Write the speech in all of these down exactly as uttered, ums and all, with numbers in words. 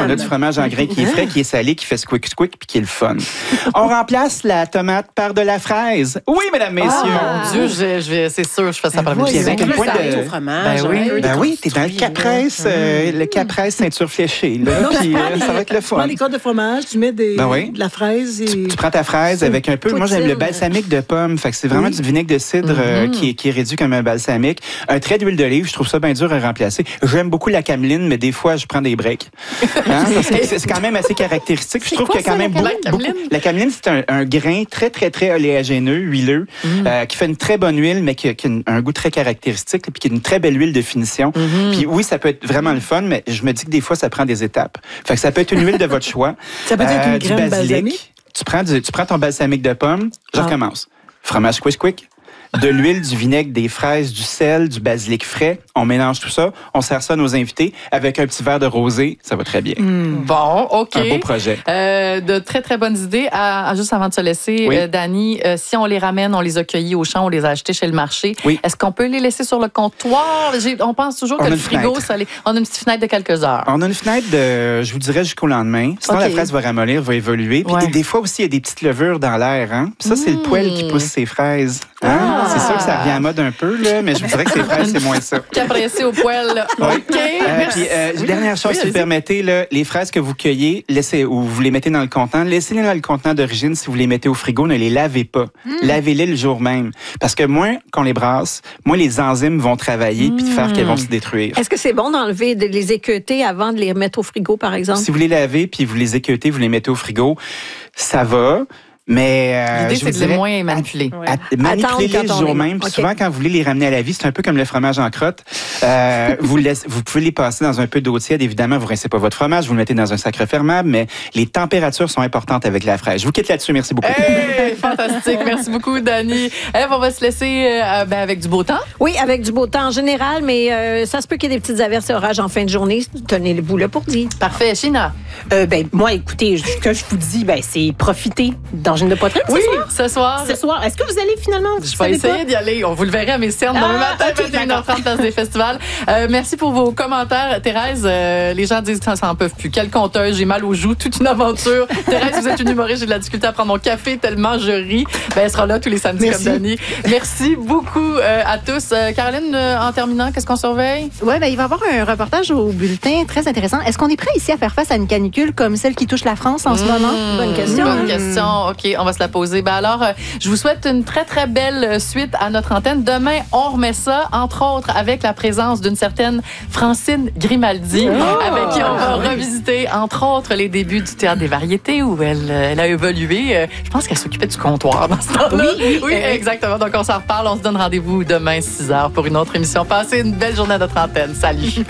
On a du fromage en grains qui est frais, qui est salé, qui fait squick squick puis qui est le fun. On remplace la tomate par de la fraise. Oui, mesdames, messieurs. Ah, mon Dieu, je, je vais, c'est sûr, je fais ça ben par le oui, avec un point de au fromage. Ben oui, ben oui, t'es dans le capresse, euh, le capresse ceinture fléchée. Là, Non, puis, tu euh, prends ça va les- être le Tu prends fun. les crottes de fromage, tu mets des, Ben oui. de la fraise et... Tu, tu prends ta fraise avec un peu, moi j'aime le balsamique de pomme, fait que c'est vraiment Oui. du vinaigre de cidre euh, qui, est, qui est réduit comme un balsamique. Un trait d'huile d'olive, je trouve ça bien dur à remplacer. J'aime beaucoup la cameline, mais des fois je prends des breaks. Hein, parce que c'est, c'est quand même assez caractéristique. Je trouve quoi qu'il y a quand ça, même la beaucoup, cameline? beaucoup- La cameline, c'est un, un grain très, très, très oléagineux, huileux, Mm. euh, qui fait une très bonne huile, mais qui a, qui a une- un goût très caractéristique, puis qui a une très belle huile de finition. Mm-hmm. Puis oui, ça peut être vraiment le fun, mais je me dis que des fois, ça prend des étapes. Fait que ça peut être une huile de votre choix. Ça peut être une du crème basilic. balsamique? Tu prends, du, tu prends ton balsamique de pomme, je Ah. recommence. Fromage quick quick, de l'huile, du vinaigre, des fraises, du sel, du basilic frais. On mélange tout ça, on sert ça à nos invités avec un petit verre de rosé, ça va très bien. Bon, OK. Un beau projet. Euh, de très, très bonnes idées. À, à- juste avant de se laisser, Oui. euh, Dani, euh, si on les ramène, on les a cueillis au champ, on les a achetés chez le marché, Oui. est-ce qu'on peut les laisser sur le comptoir? J'ai- on pense toujours On que a le une frigo, fenêtre. ça les, on a une petite fenêtre de quelques heures. On a une fenêtre de, je vous dirais, jusqu'au lendemain. Sinon, OK. la fraise va ramollir, va évoluer. Puis Ouais. des, des fois aussi, il y a des petites levures dans l'air. Hein? Puis ça, c'est le poêle qui pousse ses fraises. Hein? Ah. C'est sûr que ça revient à mode un peu, là, mais je vous dirais que ces fraises, c'est moins ça. Capressé au poêle. Oui. OK. Euh, merci. puis, euh, dernière chose, Oui, si vous allez-y. permettez, là, les fraises que vous cueillez, laissez, ou vous les mettez dans le contenant, laissez-les dans le contenant d'origine. Si vous les mettez au frigo, ne les lavez pas. Lavez-les le jour même. Parce que moins qu'on les brasse, moins les enzymes vont travailler puis de faire qu'elles vont se détruire. Est-ce que c'est bon d'enlever, de les équeuter avant de les remettre au frigo, par exemple? Si vous les lavez puis vous les équeutez, vous les mettez au frigo, ça va. Mais euh, L'idée, je c'est vous de les dirais, moins manipuler. à- manipulez-les Attendre le quand on jour les- même. Puis OK. souvent, quand vous voulez les ramener à la vie, c'est un peu comme le fromage en crotte. Euh, vous, laissez, vous pouvez les passer dans un peu d'eau tiède. Évidemment, vous ne rincez pas votre fromage, vous le mettez dans un sac refermable, mais les températures sont importantes avec la fraise. Je vous quitte là-dessus. Merci beaucoup. Hey, fantastique. Merci beaucoup, Dani. Eve, on va se laisser euh, ben, avec du beau temps. Oui, avec du beau temps en général, mais euh, ça se peut qu'il y ait des petites averses et orages en fin de journée. Tenez-vous là pour dire. Parfait. China. Euh, ben, moi, écoutez, ce que je vous dis, ben, c'est profiter d'Angine de poitrine ce soir. ce soir. Ce soir. Est-ce que vous allez finalement? vous Je vais savez essayer pas? d'y aller. On vous le verrez à mes cernes demain Ah, matin, ok, vingt et une heures trente, place des festivals. Euh, merci pour vos commentaires. Thérèse, euh, les gens disent que ça n'en peuvent plus. Quelle conteuse, j'ai mal aux joues, toute une aventure. Thérèse, vous êtes une humoriste, j'ai de la difficulté à prendre mon café tellement je ris. Ben, elle sera là tous les samedis Merci. comme Dani. Merci beaucoup euh, à tous. Euh, Caroline, euh, en terminant, qu'est-ce qu'on surveille? Oui, ben, il va y avoir un reportage au bulletin très intéressant. Est-ce qu'on est prêt ici à faire face à une canicule comme celle qui touche la France en ce moment? Bonne question. Bonne question. OK, on va se la poser. Ben alors, euh, je vous souhaite une très, très belle euh, suite à notre antenne. Demain, on remet ça, entre autres, avec la présence d'une certaine Francine Grimaldi, avec qui on va revisiter, entre autres, les débuts du Théâtre des Variétés, où elle, euh, elle a évolué. Euh, je pense qu'elle s'occupait du comptoir dans ce temps-là. Oui, oui, euh, exactement. Donc, on s'en reparle. On se donne rendez-vous demain, six heures, pour une autre émission. Passez une belle journée à notre antenne. Salut.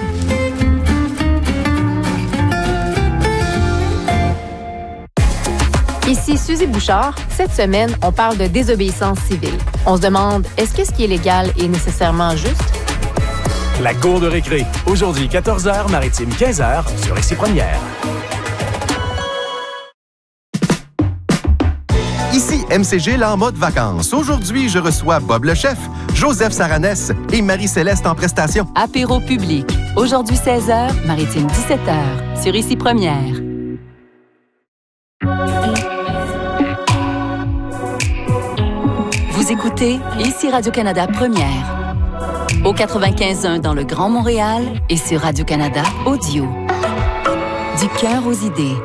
Ici Suzy Bouchard. Cette semaine, on parle de désobéissance civile. On se demande, est-ce que ce qui est légal est nécessairement juste? La cour de récré. Aujourd'hui, quatorze heures, maritime quinze heures, sur Ici Première. Ici M C G, là en mode vacances. Aujourd'hui, je reçois Bob le chef, Joseph Saranès et Marie-Céleste en prestation. Apéro public. Aujourd'hui, seize heures, maritime dix-sept heures, sur Ici Première. Vous écoutez Ici Radio-Canada Première. Au quatre-vingt-quinze point un dans le Grand Montréal et sur Radio-Canada Audio. Du cœur aux idées.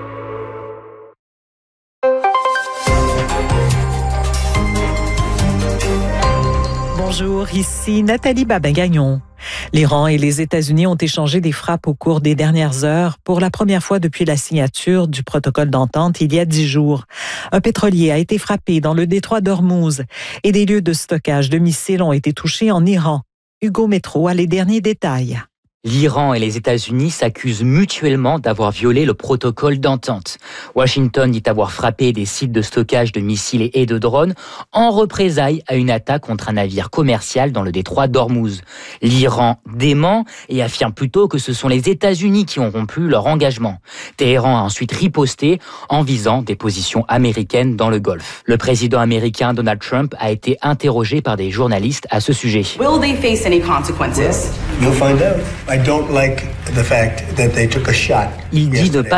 Bonjour, ici Nathalie Babin-Gagnon. L'Iran et les États-Unis ont échangé des frappes au cours des dernières heures pour la première fois depuis la signature du protocole d'entente il y a dix jours. Un pétrolier a été frappé dans le détroit d'Ormuz et des lieux de stockage de missiles ont été touchés en Iran. Hugo Métro a les derniers détails. L'Iran et les États-Unis s'accusent mutuellement d'avoir violé le protocole d'entente. Washington dit avoir frappé des sites de stockage de missiles et de drones en représailles à une attaque contre un navire commercial dans le détroit d'Ormuz. L'Iran dément et affirme plutôt que ce sont les États-Unis qui ont rompu leur engagement. Téhéran a ensuite riposté en visant des positions américaines dans le Golfe. Le président américain Donald Trump a été interrogé par des journalistes à ce sujet. Will they face any consequences? You'll find out. I don't like the fact that they took a shot. Il dit ne pas